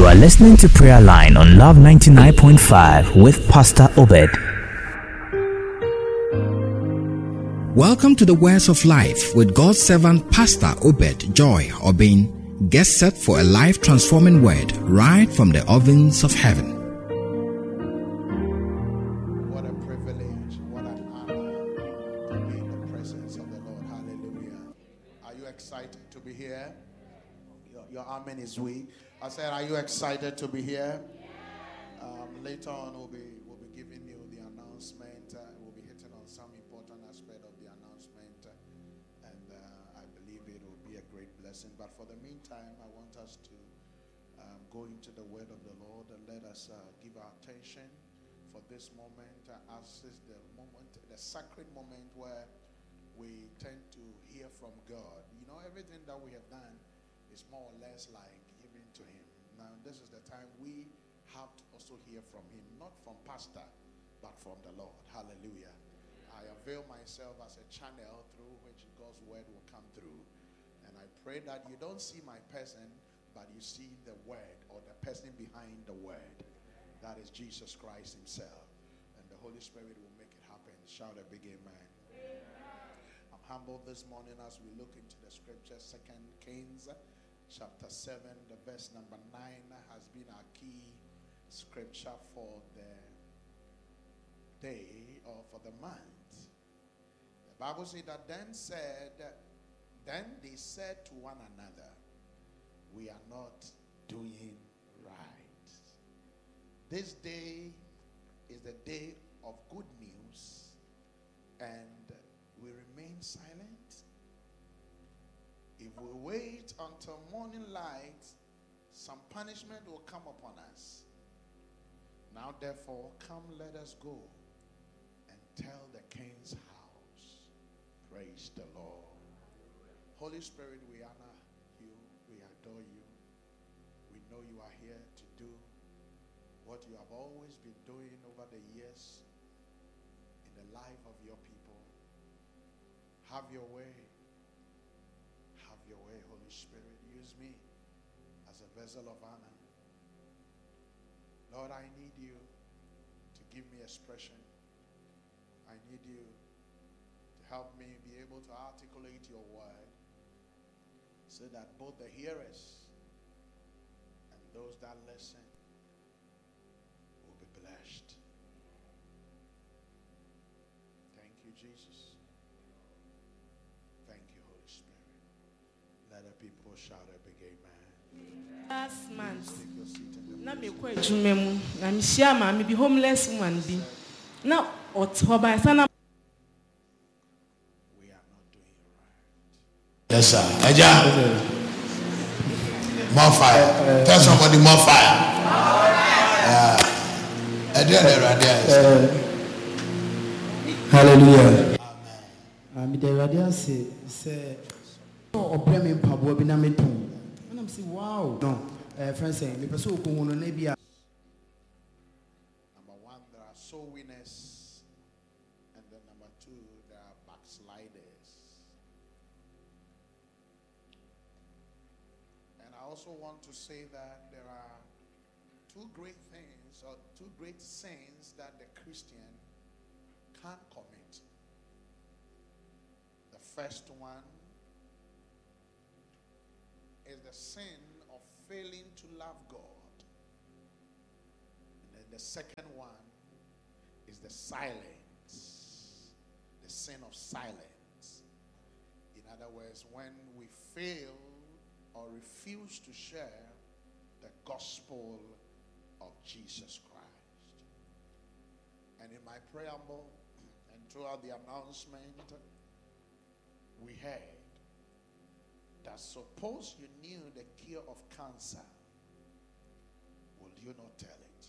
are listening to Prayer Line on Love 99.5 with Pastor Obed. Welcome to the Words of Life with God's servant Pastor Obed Joy Obin. Get set for a life-transforming word right from the ovens of heaven. What a privilege, what an honor to be in the presence of the Lord. Hallelujah. Are you excited to be here? Your amen is weak. I said, are you excited to be here? Later on, we'll be giving you the announcement. We'll be hitting on some important aspect of the announcement, and I believe it will be a great blessing. But for the meantime, I want us to go into the word of the Lord and let us give our attention for this moment, as is the moment, the sacred moment where we tend to hear from God. You know, everything that we have done is more or less like giving to Him. Now, this is the time we have to also hear from Him, not from pastor, but from the Lord. Hallelujah. I avail myself as a channel through which God's word will come through. And I pray that you don't see my person, but you see the word or the person behind the word. That is Jesus Christ Himself. And the Holy Spirit will make it happen. Shout a big amen. I'm humbled this morning as we look into the scripture. 2 Kings chapter 7, the verse number 9 has been our key scripture for the day or for the month. The Bible says that then they said to one another, we are not doing right. This day is the day of good news, and we remain silent. If we wait until morning light, some punishment will come upon us. Now therefore, come, let us go and tell the king's house. Praise the Lord. Holy Spirit, we honor you, we adore you. We know you are here to do what you have always been doing over the years in the life of your people. Have your way. Have your way, Holy Spirit. Use me as a vessel of honor. Lord, I need you to give me expression. I need you to help me be able to articulate your word so that both the hearers and those that listen will be blessed. Thank you, Jesus. Thank you, Holy Spirit. Let the people shout a big amen. Last month, Take your seat in the na me kwa adwuma mu na me hia ma me bi homeless woman bi na oto ba sana. We are not doing it right. Yes, sir. Eja. More fire. Tell somebody more fire. Hallelujah. Amen. The radio say obrem mpabo bi na meton. And I'm say wow. No. Friends saying me person ko hono na bia. Number one, there are soul winners, and then number two, there are backsliders. And I also want to say that there are two great things or two great sins that the Christian can't commit. The first one is the sin of failing to love God. And then the second one is the silence, the sin of silence. In other words, when we fail or refuse to share the gospel of Jesus Christ. And in my preamble and throughout the announcement, we heard that suppose you knew the cure of cancer, would you not tell it?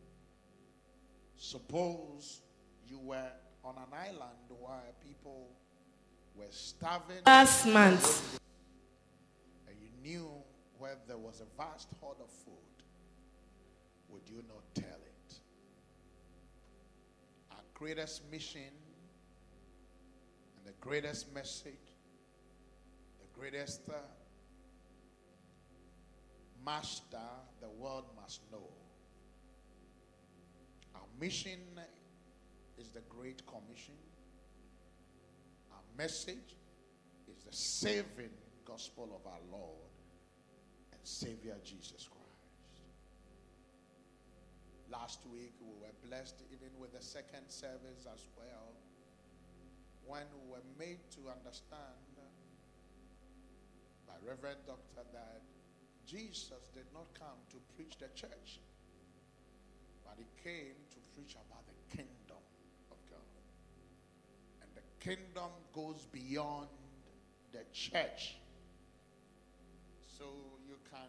Suppose you were on an island where people were starving. Last month, And you knew where there was a vast hoard of food, would you not tell it? Our greatest mission and the greatest message, the greatest master the world must know. Our mission is the Great Commission. Our message is the saving gospel of our Lord and Savior Jesus Christ. Last week we were blessed even with the second service as well, when we were made to understand by Reverend Doctor that Jesus did not come to preach the church, but he came to preach about the kingdom of God. And the kingdom goes beyond the church. So you can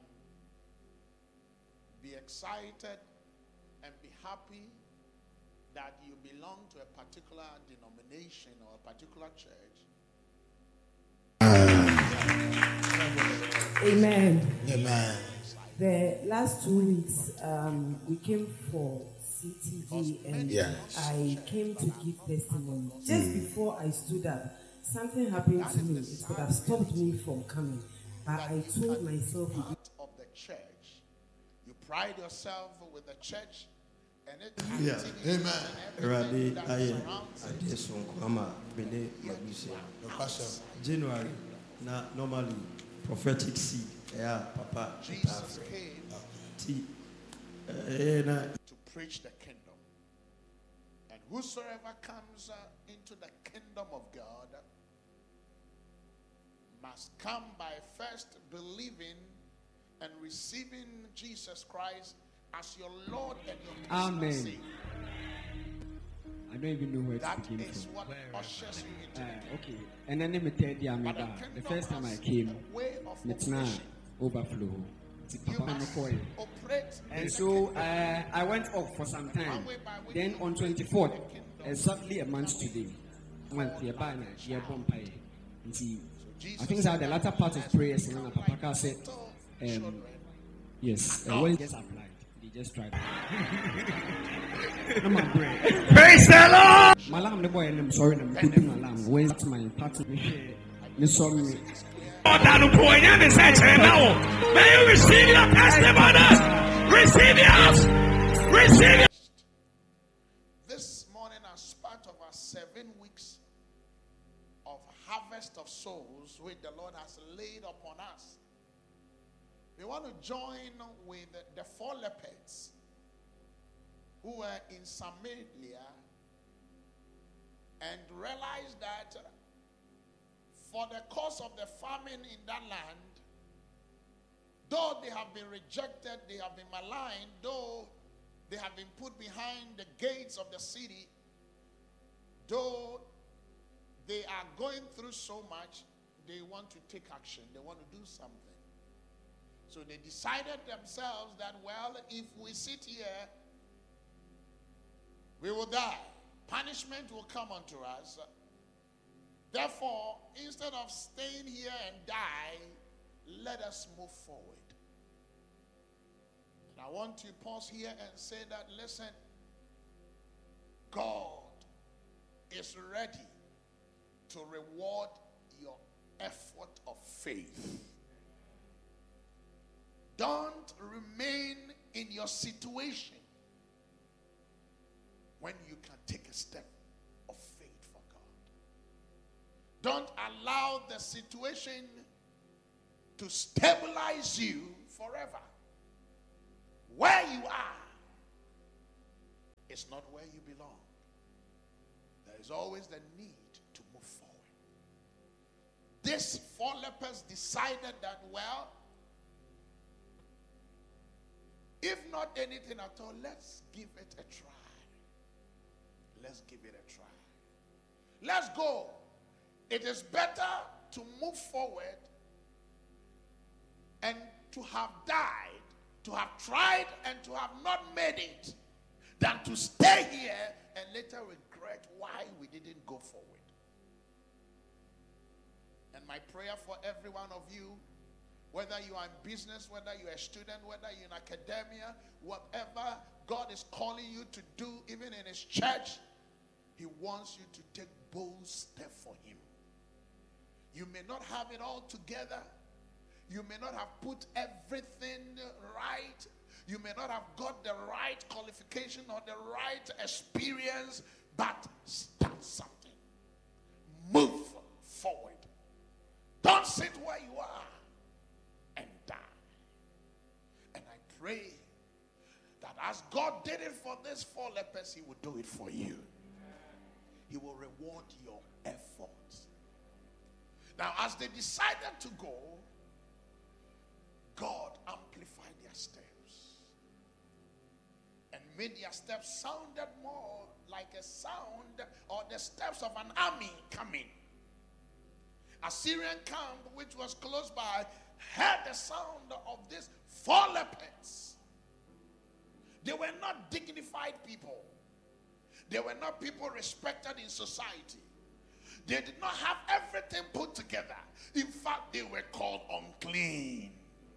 be excited and be happy that you belong to a particular denomination or a particular church. Amen. Amen. The last 2 weeks, we came for CTG and I came to give testimony. Just before I stood up, something happened to me. It could have stopped me from coming. But I told myself, part of the church, you pride yourself with the church, and it Rabbi, January, normally prophetic seed. Yeah, Papa. Jesus came to preach the kingdom, and whosoever comes into the kingdom of God must come by first believing and receiving Jesus Christ as your Lord and your personal Savior. I don't even know where That to begin is from. what ushers you into the kingdom. Okay, and then let me tell you, But the first time I came, way of it's now operation. overflow. You must operate in And the so kingdom. I went off for some time. One way by which Then you on operate in 24th, the kingdom. exactly a month today, went to a banner, yeah, bumpy. And see, Jesus I think that the latter part of prayers, and Papa said, yes, when it gets applied, they just try. No, my brain. Praise the Lord. My alarm, the boy, and I'm sorry, I'm putting alarm. Where's my partner? Miss sorry. May you receive your testimony. Receive yours. Receive it. This morning, as part of our 7 weeks of harvest of souls which the Lord has laid upon us, we want to join with the 4 lepers who were in Samaria and realized that for the cause of the famine in that land, though they have been rejected, they have been maligned, though they have been put behind the gates of the city, though they are going through so much, they want to take action. They want to do something. So they decided themselves that, well, if we sit here, we will die. Punishment will come unto us. Therefore, instead of staying here and die, let us move forward. And I want to pause here and say that, listen, God is ready to reward your effort of faith. Don't remain in your situation when you can take a step of faith for God. Don't allow the situation to stabilize you forever. Where you are is not where you belong. There is always the need to move forward. These 4 lepers decided that, well, if not anything at all, let's give it a try. Let's give it a try. Let's go. It is better to move forward and to have died, to have tried and to have not made it, than to stay here and later regret why we didn't go forward. And my prayer for every one of you, whether you are in business, whether you're a student, whether you're in academia, whatever God is calling you to do, even in his church, he wants you to take bold steps for him. You may not have it all together. You may not have put everything not have got the right qualification or the right experience, but start something. Move forward. Don't sit where you are and die. And I pray that as God did it for these 4 lepers, he will do it for you. He will reward your efforts. Now, as they decided to go, God amplified their steps and made their steps sounded more like a sound or the steps of an army coming. Assyrian camp, which was close by, heard the sound of these 4 lepers. They were not dignified people. They were not people respected in society. They did not have everything put together. In fact, they were called unclean.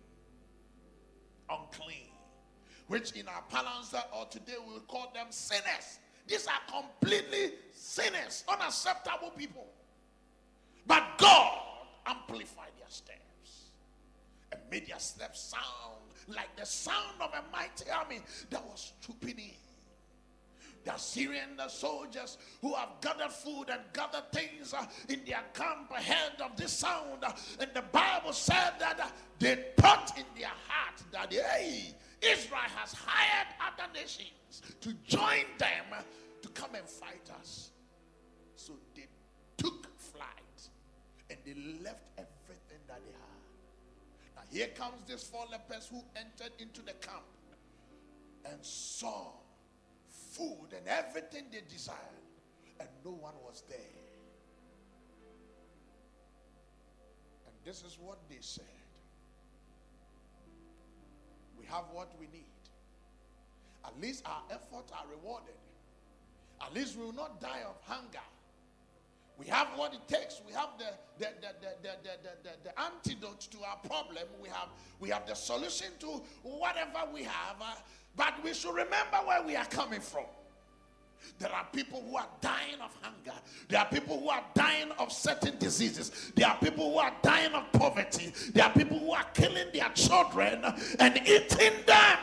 Unclean. Which in our parlance or today we will call them sinners. These are completely sinners, unacceptable people. But God amplified their steps and made their steps sound like the sound of a mighty army that was trooping in. The Assyrian soldiers who have gathered food and gathered things in their camp ahead of this sound. And the Bible said that they thought in their heart that, hey, Israel has hired other nations to join them to come and fight us. So they took flight and they left everything that they had. Now here comes these 4 lepers who entered into the camp and saw food and everything they desired, and no one was there. And this is what they said: we have what we need. At least our efforts are rewarded. At least we will not die of hunger. We have what it takes. We have the antidote to our problem. We have the solution to whatever we have. But we should remember where we are coming from. There are people who are dying of hunger. There are people who are dying of certain diseases. There are people who are dying of poverty. There are people who are killing their children and eating them.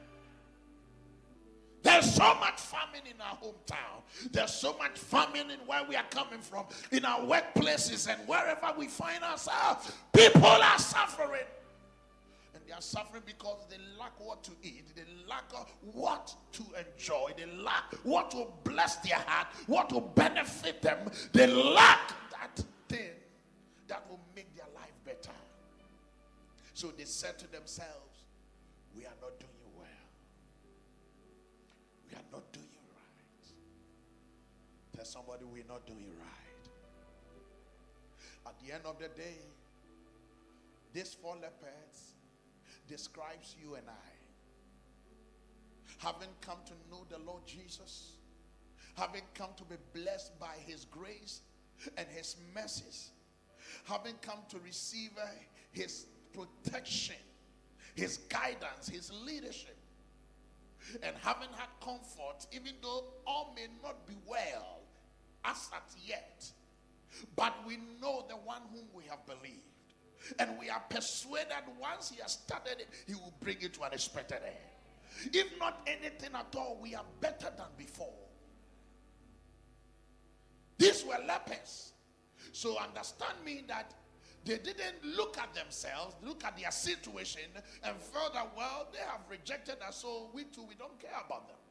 There's so much famine in our hometown. There's so much famine in where we are coming from, in our workplaces and wherever we find ourselves. People are suffering. And they are suffering because they lack what to eat. They lack what to enjoy. They lack what will bless their heart, what will benefit them. They lack that thing that will make their life better. So they said to themselves, we are not doing well. We are not doing right. Tell somebody we're not doing right. At the end of the day, these 4 lepers describes you and I. Having come to know the Lord Jesus, having come to be blessed by his grace and his mercies, having come to receive his protection, his guidance, his leadership, and having had comfort, even though all may not be well as at yet, but we know the one whom we have believed. And we are persuaded once he has started it, he will bring it to an expected end. If not anything at all, we are better than before. These were lepers. So understand me that they didn't look at themselves, look at their situation, and felt that, well, they have rejected us, so we too, we don't care about them.